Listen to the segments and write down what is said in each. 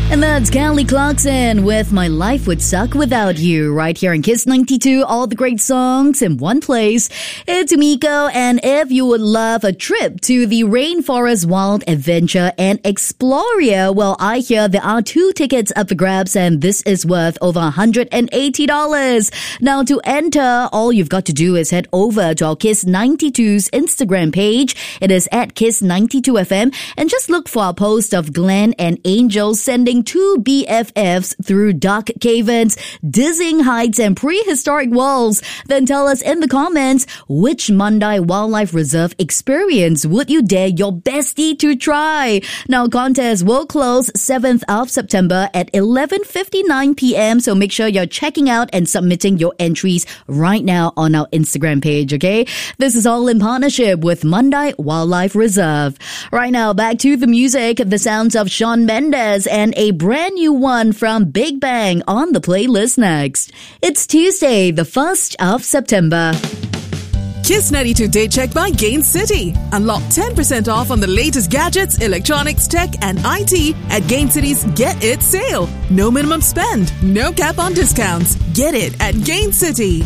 And that's Kelly Clarkson with My Life Would Suck Without You, right here in Kiss 92. All the great songs in one place. It's Umiko, and if you would love a trip to the Rainforest Wild Adventure and Exploria, well, I hear there are 2 tickets up for grabs, and this is worth over $180. Now, to enter, all you've got to do is head over to our Kiss 92's Instagram page. It is at Kiss 92FM, and just look for our post of Glenn and Angel sending 2 BFFs through dark caverns, dizzying heights, and prehistoric walls. Then tell us in the comments, which Mandai Wildlife Reserve experience would you dare your bestie to try? Now, contest will close 7th of September at 11:59 p.m. So make sure you're checking out and submitting your entries right now on our Instagram page, okay? This is all in partnership with Mandai Wildlife Reserve. Right now, back to the music, the sounds of Shawn Mendes and a brand new one from Big Bang on the playlist next. It's Tuesday, the 1st of September. Kiss 92 Day Check by Gain City. Unlock 10% off on the latest gadgets, electronics, tech, and IT at Gain City's Get It sale. No minimum spend, no cap on discounts. Get it at Gain City.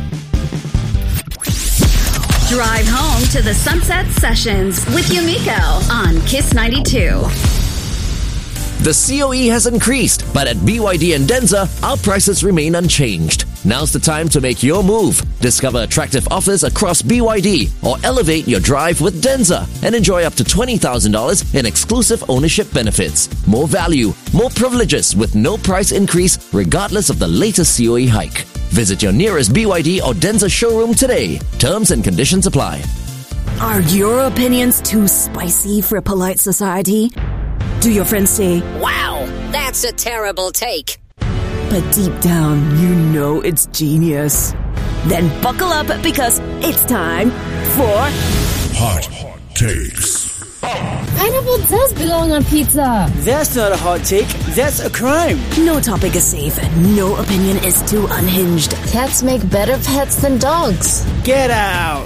Drive home to the Sunset Sessions with Umiko on Kiss 92. The COE has increased, but at BYD and Denza, our prices remain unchanged. Now's the time to make your move. Discover attractive offers across BYD or elevate your drive with Denza and enjoy up to $20,000 in exclusive ownership benefits. More value, more privileges with no price increase regardless of the latest COE hike. Visit your nearest BYD or Denza showroom today. Terms and conditions apply. Are your opinions too spicy for polite society? Do your friends say, "Wow, that's a terrible take"? But deep down, you know it's genius. Then buckle up because it's time for Hot Takes. Pineapple does belong on pizza. That's not a hot take. That's a crime. No topic is safe. No opinion is too unhinged. Cats make better pets than dogs. Get out.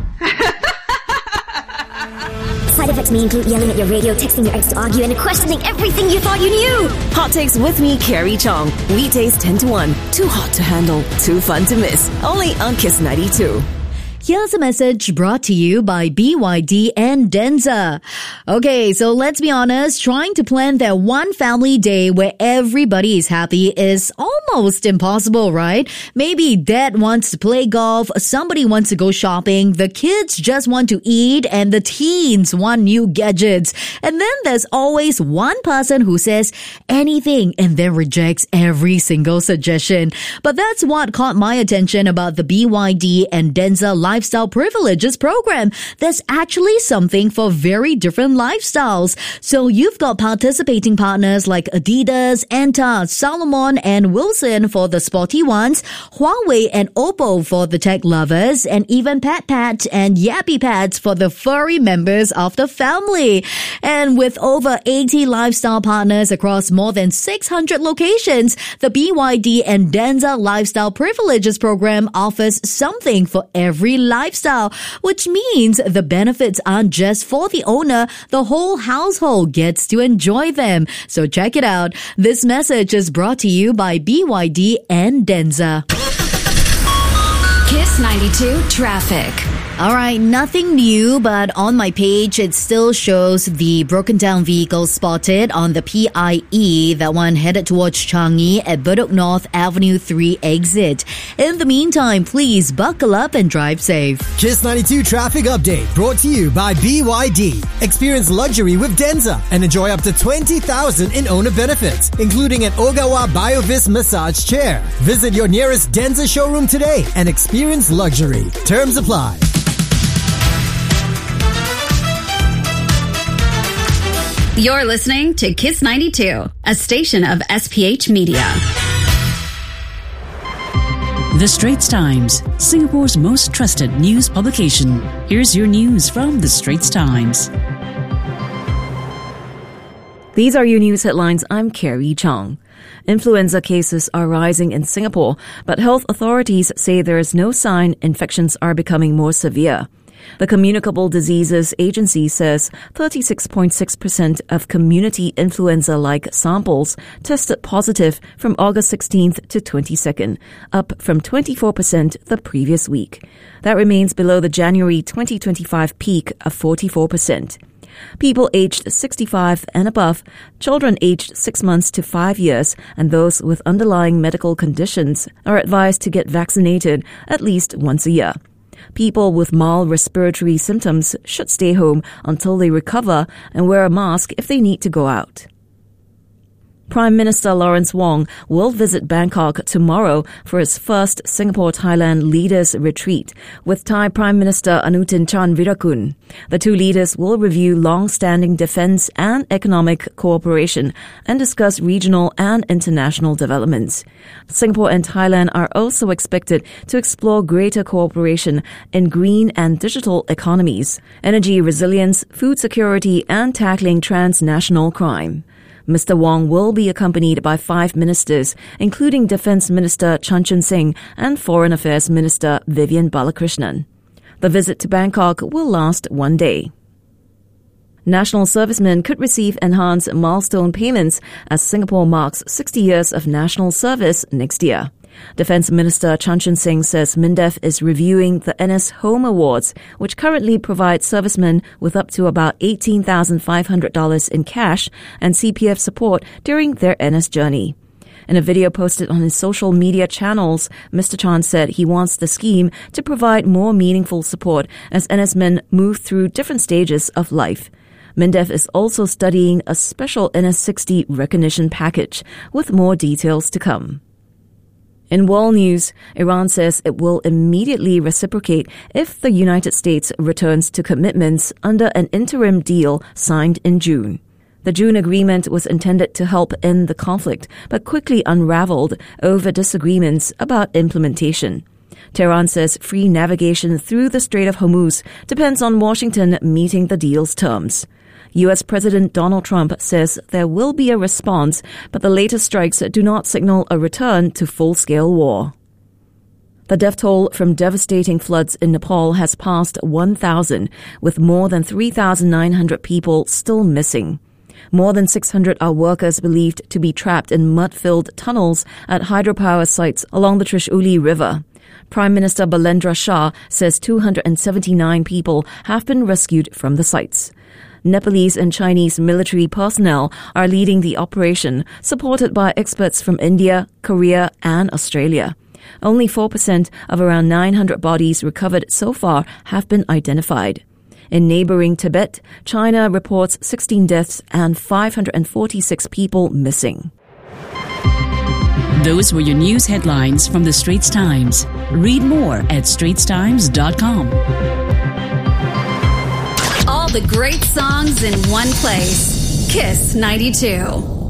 Side effects may include yelling at your radio, texting your ex to argue, and questioning everything you thought you knew. Hot Takes with me, Carrie Chong. Weekdays 10 to 1. Too hot to handle. Too fun to miss. Only on Kiss 92. Here's a message brought to you by BYD and Denza. Okay, so let's be honest, trying to plan that one family day where everybody is happy is almost impossible, right? Maybe dad wants to play golf, somebody wants to go shopping, the kids just want to eat, and the teens want new gadgets. And then there's always one person who says anything and then rejects every single suggestion. But that's what caught my attention about the BYD and Denza Lifestyle Privileges program. There's actually something for very different lifestyles. So you've got participating partners like Adidas, Anta, Salomon, and Wilson for the sporty ones, Huawei and Oppo for the tech lovers, and even Pat and Yappy Pats for the furry members of the family. And with over 80 lifestyle partners across more than 600 locations, the BYD and Denza Lifestyle Privileges program offers something for every lifestyle, which means the benefits aren't just for the owner, the whole household gets to enjoy them. So check it out. This message is brought to you by BYD and Denza. Kiss 92 Traffic. Alright, nothing new, but on my page, it still shows the broken down vehicle spotted on the PIE, that one headed towards Changi at Bedok North Avenue 3 exit. In the meantime, please buckle up and drive safe. Kiss 92 Traffic Update brought to you by BYD. Experience luxury with Denza and enjoy up to $20,000 in owner benefits, including an Ogawa BioVis massage chair. Visit your nearest Denza showroom today and experience luxury. Terms apply. You're listening to Kiss 92, a station of SPH Media. The Straits Times, Singapore's most trusted news publication. Here's your news from The Straits Times. These are your news headlines. I'm Carrie Chong. Influenza cases are rising in Singapore, but health authorities say there is no sign infections are becoming more severe. The Communicable Diseases Agency says 36.6% of community influenza-like samples tested positive from August 16th to 22nd, up from 24% the previous week. That remains below the January 2025 peak of 44%. People aged 65 and above, children aged 6 months to 5 years, and those with underlying medical conditions are advised to get vaccinated at least once a year. People with mild respiratory symptoms should stay home until they recover and wear a mask if they need to go out. Prime Minister Lawrence Wong will visit Bangkok tomorrow for his first Singapore-Thailand Leaders Retreat with Thai Prime Minister Anutin Charnvirakul. The two leaders will review long-standing defense and economic cooperation and discuss regional and international developments. Singapore and Thailand are also expected to explore greater cooperation in green and digital economies, energy resilience, food security, and tackling transnational crime. Mr. Wong will be accompanied by 5 ministers, including Defense Minister Chan Chun Sing and Foreign Affairs Minister Vivian Balakrishnan. The visit to Bangkok will last 1 day. National servicemen could receive enhanced milestone payments as Singapore marks 60 years of national service next year. Defense Minister Chan Chun Sing says MINDEF is reviewing the NS Home Awards, which currently provide servicemen with up to about $18,500 in cash and CPF support during their NS journey. In a video posted on his social media channels, Mr. Chan said he wants the scheme to provide more meaningful support as NS men move through different stages of life. MINDEF is also studying a special NS60 recognition package, with more details to come. In world news, Iran says it will immediately reciprocate if the United States returns to commitments under an interim deal signed in June. The June agreement was intended to help end the conflict, but quickly unraveled over disagreements about implementation. Tehran says free navigation through the Strait of Hormuz depends on Washington meeting the deal's terms. U.S. President Donald Trump says there will be a response, but the latest strikes do not signal a return to full-scale war. The death toll from devastating floods in Nepal has passed 1,000, with more than 3,900 people still missing. More than 600 are workers believed to be trapped in mud-filled tunnels at hydropower sites along the Trishuli River. Prime Minister Balendra Shah says 279 people have been rescued from the sites. Nepalese and Chinese military personnel are leading the operation, supported by experts from India, Korea, and Australia. Only 4% of around 900 bodies recovered so far have been identified. In neighboring Tibet, China reports 16 deaths and 546 people missing. Those were your news headlines from the Straits Times. Read more at straitstimes.com. All the great songs in one place. Kiss 92.